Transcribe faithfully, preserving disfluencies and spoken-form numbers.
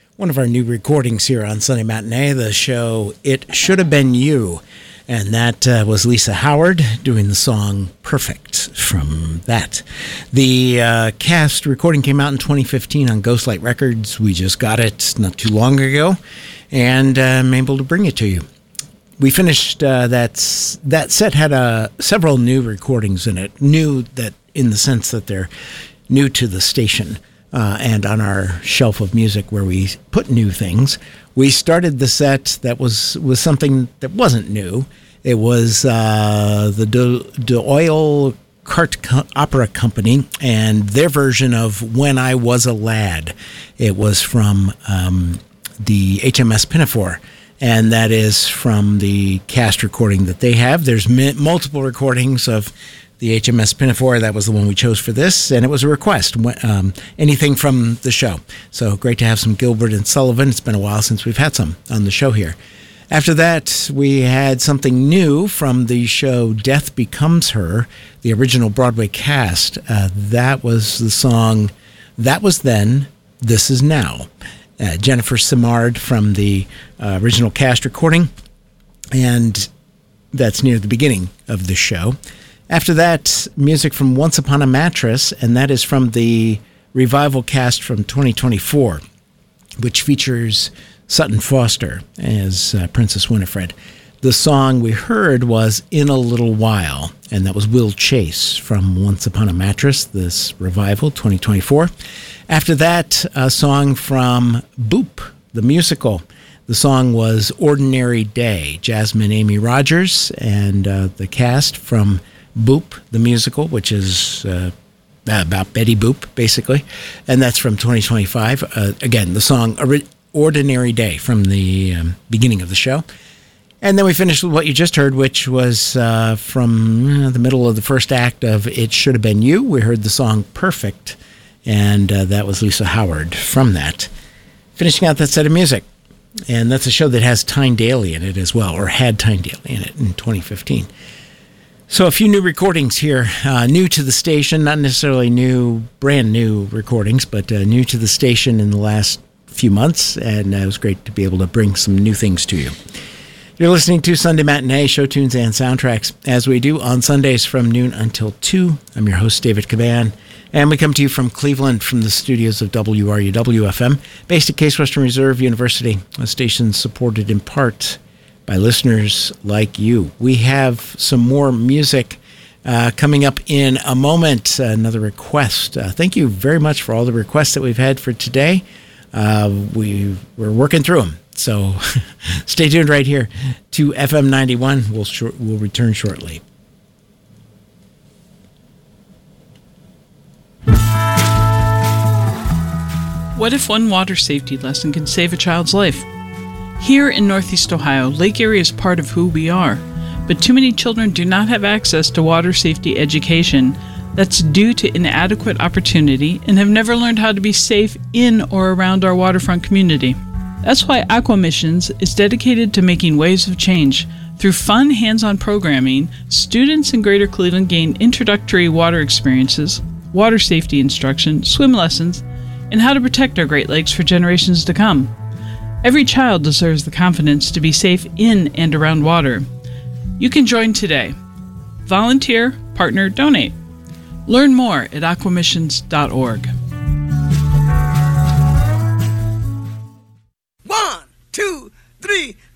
one of our new recordings here on Sunday Matinee, the show It Should Have Been You. And that uh, was Lisa Howard doing the song Perfect from that. The uh, cast recording came out in twenty fifteen on Ghostlight Records. We just got it not too long ago, and uh, I'm able to bring it to you. We finished, uh, that, that set had uh, several new recordings in it. New that in the sense that they're new to the station. Uh, and on our shelf of music where we put new things. We started the set that was, was something that wasn't new. It was uh, the De, De Oil Cart Co- Opera Company and their version of When I Was a Lad. It was from um, the H M S Pinafore, and that is from the cast recording that they have. There's mi- multiple recordings of the H M S Pinafore. That was the one we chose for this, and it was a request, um, anything from the show. So great to have some Gilbert and Sullivan. It's been a while since we've had some on the show here. After that, we had something new from the show Death Becomes Her, the original Broadway cast. Uh, that was the song That Was Then, This Is Now. Uh, Jennifer Simard from the uh, original cast recording, and that's near the beginning of the show. After that, music from Once Upon a Mattress, and that is from the revival cast from twenty twenty-four, which features Sutton Foster as uh, Princess Winifred. The song we heard was In a Little While, and that was Will Chase from Once Upon a Mattress, this revival, twenty twenty-four. After that, a song from Boop, the musical. The song was Ordinary Day, Jasmine Amy Rogers, and uh, the cast from Boop, the musical, which is uh, about Betty Boop, basically. And that's from twenty twenty-five. Uh, again, the song Ordinary Day from the um, beginning of the show. And then we finished with what you just heard, which was uh, from uh, the middle of the first act of It Should Have Been You. We heard the song Perfect, and uh, that was Lisa Howard from that. Finishing out that set of music. And that's a show that has Tyne Daly in it as well, or had Tyne Daly in it in twenty fifteen. So a few new recordings here, uh, new to the station, not necessarily new, brand new recordings, but uh, new to the station in the last few months, and uh, it was great to be able to bring some new things to you. You're listening to Sunday Matinee, show tunes and soundtracks, as we do on Sundays from noon until two. I'm your host, David Caban, and we come to you from Cleveland, from the studios of W R U W F M, based at Case Western Reserve University, a station supported in part by listeners like you. We have some more music uh, coming up in a moment, uh, another request. Uh, thank you very much for all the requests that we've had for today. Uh, we, we're working through them, so stay tuned right here to F M ninety-one. We'll, short, we'll return shortly. What if one water safety lesson can save a child's life? Here in Northeast Ohio, Lake Erie is part of who we are, but too many children do not have access to water safety education that's due to inadequate opportunity and have never learned how to be safe in or around our waterfront community. That's why Aqua Missions is dedicated to making waves of change. Through fun, hands-on programming, students in Greater Cleveland gain introductory water experiences, water safety instruction, swim lessons, and how to protect our Great Lakes for generations to come. Every child deserves the confidence to be safe in and around water. You can join today. Volunteer, partner, donate. Learn more at aqua missions dot org. One, two, three.